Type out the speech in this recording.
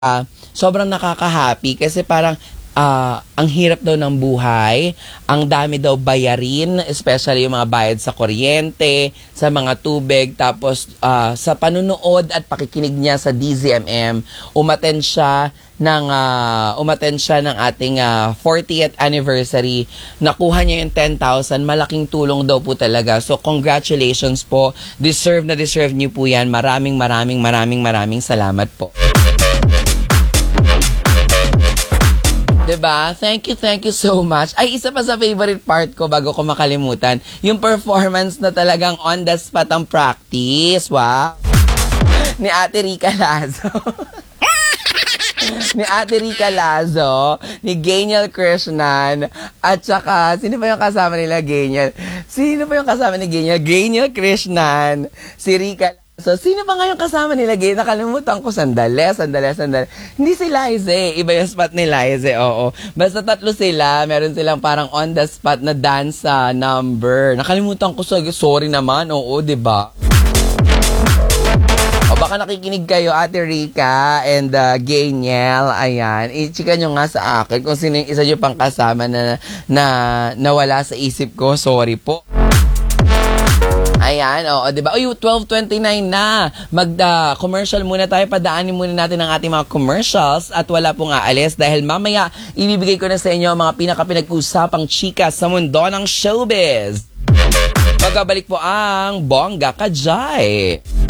sobrang nakaka-happy kasi parang ang hirap daw ng buhay, ang dami daw bayarin, especially yung mga bayad sa kuryente, sa mga tubig, tapos sa panunood at pakikinig niya sa DZMM, umattend siya ng ating 40th anniversary. Nakuha niya yung 10,000, malaking tulong daw po talaga. So congratulations po, deserve niyo po yan. Maraming salamat po. Diba? Thank you so much. Ay, isa pa sa favorite part ko bago ko makalimutan, yung performance na talagang on the spot ang practice. Wow! Ni Ate Rica Lazo. Ni Ate Rica Lazo, ni Gaynel Krishnan, at saka, sino pa yung kasama nila, Gaynel? Sino pa yung kasama ni Gaynel? Gaynel Krishnan, si Rica. So, sino pa nga yung kasama nila, Gay? Nakalimutan ko, sandali. Hindi si Lize, iba yung spot ni Lize, oo. Basta tatlo sila, meron silang parang on the spot na dance number. Nakalimutan ko, sorry naman, oo, diba? O baka nakikinig kayo, Ate Rica and Gaynel, ayan. I-chika nyo nga sa akin kung sino yung isa nyo pang kasama na nawala sa isip ko, sorry po. Ayan, oo, diba? Uy, 12:29 na. Commercial muna tayo. Padaanin muna natin ang ating mga commercials at wala pong aalis dahil mamaya ibibigay ko na sa inyo ang mga pinaka-pinag-usapang chika sa mundo ng showbiz. Magabalik po ang Bongga Kajay.